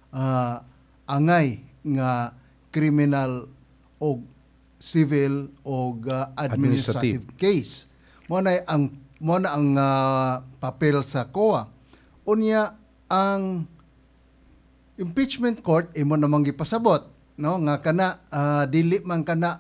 angay nga criminal o civil o administrative case. Mo na ang papel sa COA. Unya ang impeachment court imo namang gipasabot, no, nga kana dili man kana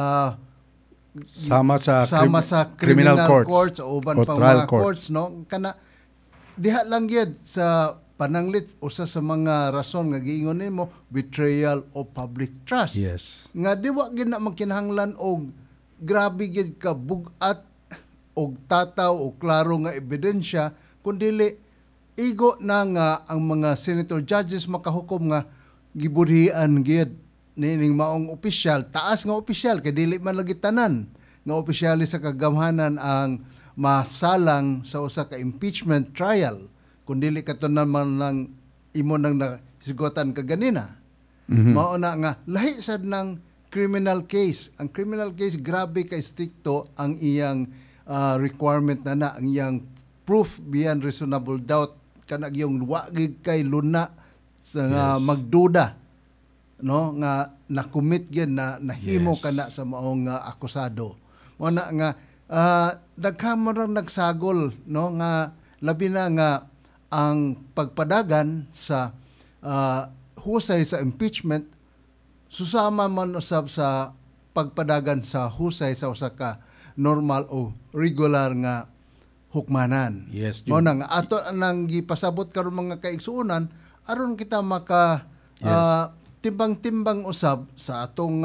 sama sa criminal courts o uban pang mga courts, no, kana diha lang gyud sa pananglit usa sa mga rason nga giingon nimo betrayal of public trust. Yes. Nga di wa gyud na magkinahanglan og grabe gyud ka bugat og tataw o klaro nga ebidensya, kundi igo na nga ang mga senator judges makahukom nga gibudhian gyud nining maong opisyal, taas nga opisyal kay dili man lagi tanan nga opisyali sa kagamhanan ang masalang sa usa ka impeachment trial, kundi katunan man lang imo nang nahisgotan kaganina. Mao na nga lahi sad ng criminal case. Ang criminal case grabe ka stricto ang iyang requirement na ang iyang proof beyond reasonable doubt kana gyung wagig kay luna sa magduda, no, nga nakumit gyud na nahimo kana sa maong akusado. Mo na nga daghan nagsagol, no, nga labi na nga ang pagpadagan sa husay sa impeachment susama man usab sa pagpadagan sa husay sa usa ka normal o regular nga hukmanan. Yes. Mo na nga ato nang gipasabot karon mga kaigsuonan aron kita maka timbang-timbang usab sa atong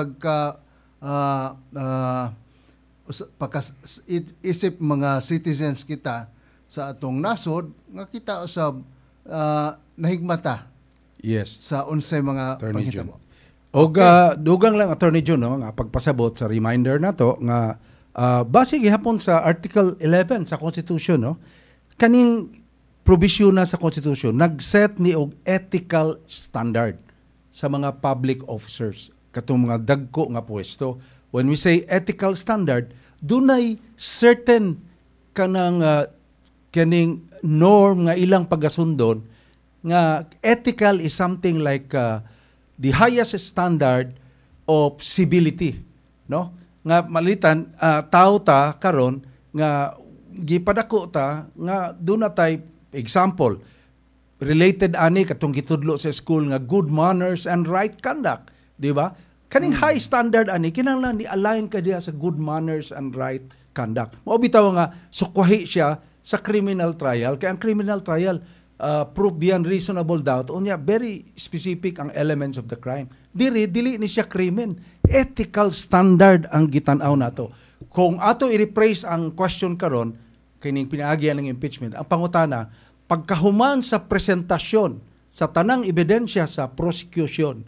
isip mga citizens kita sa atong nasod nga kita usab nahigmata. Yes. Sa unsay mga panghitabo. Og dugang lang Attorney Jun, no, nga pagpasabot sa reminder nato nga base gihapon sa Article 11 sa Constitution, no, kaning provision na sa Constitution nag-set ni og ethical standard sa mga public officers katong mga dagko nga pwesto. When we say ethical standard, dunay certain kanang kaning norm nga ilang pagasundon nga ethical is something like the highest standard of civility, no, nga malitan tao ta karon nga gipadako ta nga duna tay example related ani katong gitudlo sa school nga good manners and right conduct, di ba? Kaning high standard ani kinahanglan ni align ka diha sa good manners and right conduct. Mao bitaw nga sukwahi siya sa criminal trial kay ang criminal trial proof beyond reasonable doubt unya very specific ang elements of the crime. Dili ni siya krimen. Ethical standard ang gitan-aw nato. Kung ato i-rephrase ang question karon kining pinaagyan ng impeachment, ang pangutana pagkahuman sa presentasyon sa tanang ebidensya sa prosecution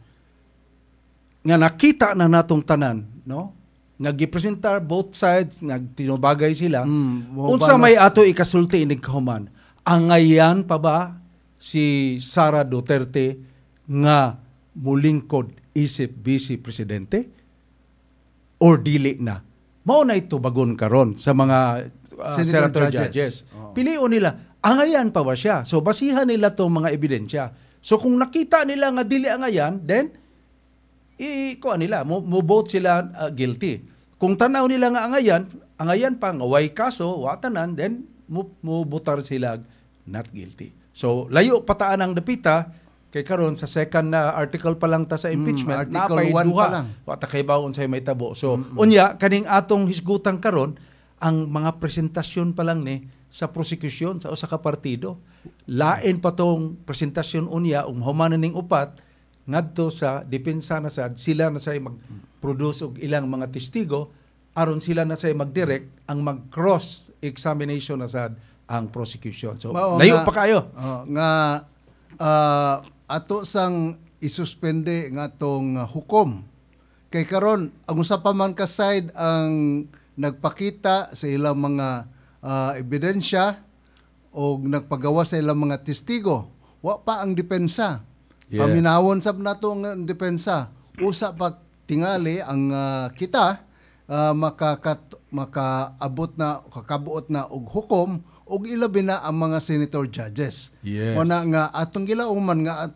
nga nakita na natong tanan, no, nga gipresentar both sides, nagtinubagay sila, unsa may ato ikasulti inig kahuman, angayan pa ba si Sara Duterte nga mulingkod isip vice presidente or dili na? Mao na ito bagon karon sa mga senator judges. Pilion nila, angayan pa ba siya? So basihan nila tong mga ebidensya. So kung nakita nila nga dili angayan, then kuan nila, mo vote sila guilty. Kung tanaw nila nga angayan pa nga way kaso, watanan, then mo butar sila not guilty. So layo pataan ang dapita kay karon sa second na article pa lang ta sa impeachment, napay duha. Wa ta kay bawon say may tabo. So unya kaning atong hisgutan karon ang mga presentasyon pa lang ni sa prosecution sa usa ka partido. Lain pa tong presentasyon unya humanan ning upat ngadto sa depensa na sad, sila na say mag-produce og ilang mga testigo aron sila na say mag-direct ang mag-cross examination na sad ang prosecution. So layo pa kayo. Nga ato sang isuspende nga tong hukom. Kay karon ang usa pa man ka side ang nagpakita sa ilang mga ebidensya o nagpagawa sa ilang mga testigo. Wa pa ang depensa. Yeah. Paminawon sab nato ang depensa. Usa pa tingali ang kita makaabot na kakabuot na og hukom og ilabi na ang mga senator judges. Yes. Kuna nga atong gilauman nga